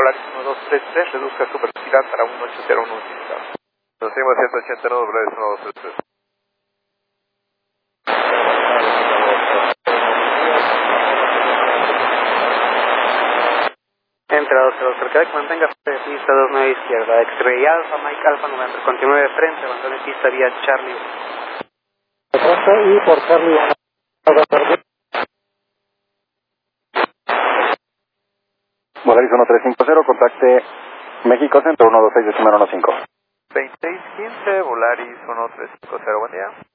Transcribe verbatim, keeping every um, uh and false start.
Volaris uno dos tres tres, reduzca su velocidad para uno ocho cero uno utilizado. Nos seguimos ciento ochenta y nueve, Volaris uno dos tres tres. Entra dos cero, Quebec, mantenga pista dos nueve izquierda, X-Ray Alpha, Mike Alpha November, continúe de frente, abandone pista vía Charlie. De frente y por Charlie uno. Volaris uno tres cinco cero, contacte México Centro uno dos seis, decimero uno cinco. veintiséis quince, Volaris uno tres cinco cero, buen día.